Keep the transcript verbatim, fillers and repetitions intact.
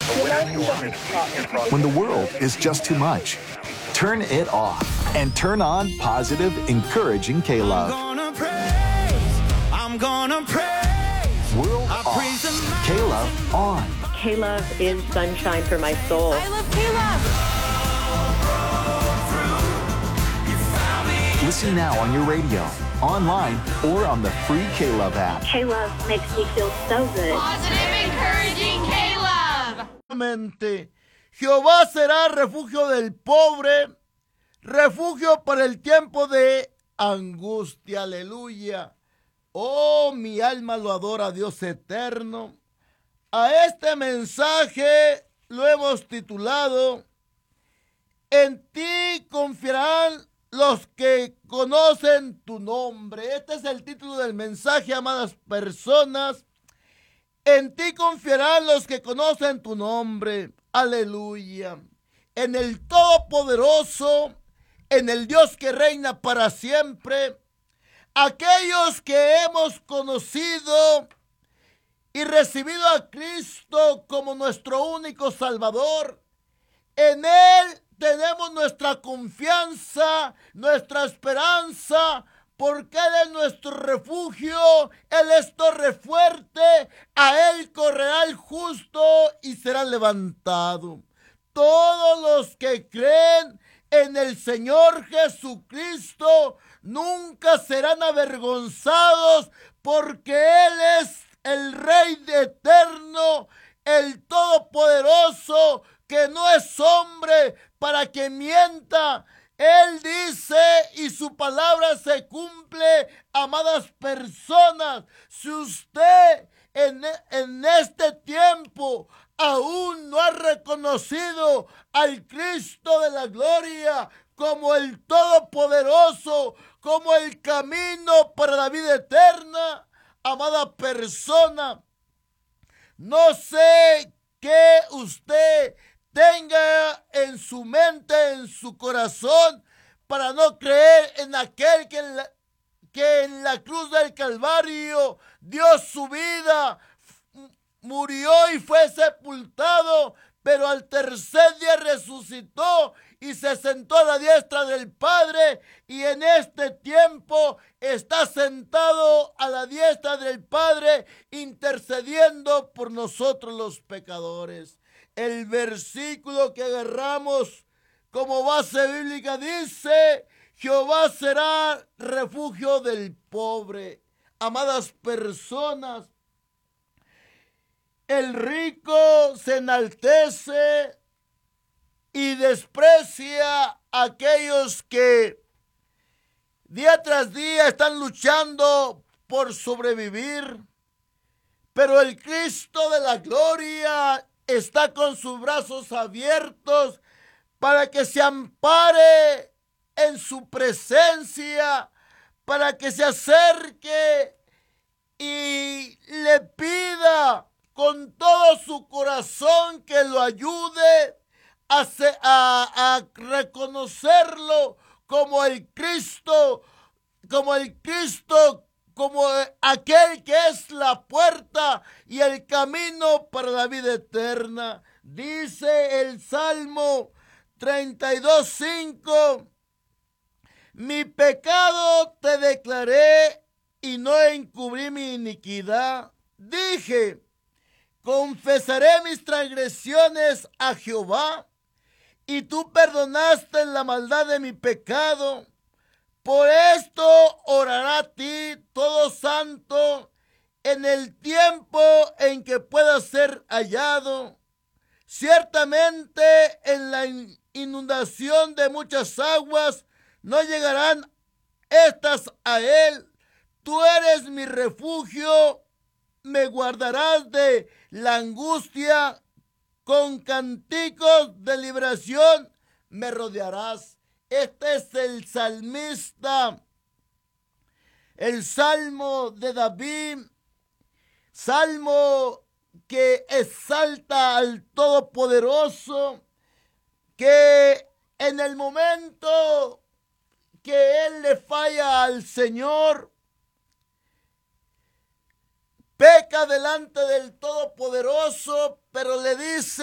When the world is just too much, turn it off and turn on positive, encouraging K-Love. I'm gonna praise, I'm gonna praise. World I off, praise the mighty K-Love on. K-Love is sunshine for my soul. I love K-Love. Listen now on your radio, online, or on the free K-Love app. K-Love makes me feel so good. Positive, encouraging K-Love. Jehová será refugio del pobre, refugio para el tiempo de angustia. Aleluya. Oh, mi alma lo adora, Dios eterno. A este mensaje lo hemos titulado: En ti confiarán los que conocen tu nombre. Este es el título del mensaje, amadas personas. En ti confiarán los que conocen tu nombre. Aleluya. En el Todopoderoso, en el Dios que reina para siempre. Aquellos que hemos conocido y recibido a Cristo como nuestro único Salvador, en Él tenemos nuestra confianza, nuestra esperanza, porque Él es nuestro refugio, Él es torre fuerte, a Él correrá el justo y será levantado. Todos los que creen en el Señor Jesucristo nunca serán avergonzados, porque Él es el Rey eterno, el Todopoderoso, que no es hombre para que mienta. Él dice y su palabra se cumple, amadas personas. Si usted en, en este tiempo aún no ha reconocido al Cristo de la gloria como el Todopoderoso, como el camino para la vida eterna, amada persona, no sé qué usted tenga en su mente, en su corazón, para no creer en aquel que en la, que en la cruz del Calvario dio su vida, murió y fue sepultado, pero al tercer día resucitó y se sentó a la diestra del Padre, y en este tiempo está sentado a la diestra del Padre intercediendo por nosotros los pecadores. El versículo que agarramos como base bíblica dice: Jehová será refugio del pobre. Amadas personas, el rico se enaltece y desprecia a aquellos que día tras día están luchando por sobrevivir, pero el Cristo de la gloria está con sus brazos abiertos para que se ampare en su presencia, para que se acerque y le pida con todo su corazón que lo ayude a, a, a reconocerlo como el Cristo, como el Cristo como aquel que es la puerta y el camino para la vida eterna. Dice el Salmo treinta y dos, cinco: Mi pecado te declaré y no encubrí mi iniquidad. Dije: confesaré mis transgresiones a Jehová, y tú perdonaste la maldad de mi pecado. Por esto orará a ti todo santo en el tiempo en que pueda ser hallado. Ciertamente en la inundación de muchas aguas no llegarán estas a él. Tú eres mi refugio, me guardarás de la angustia, con cánticos de liberación me rodearás. Este es el salmista, el salmo de David, salmo que exalta al Todopoderoso, que en el momento que él le falla al Señor, peca delante del Todopoderoso, pero le dice: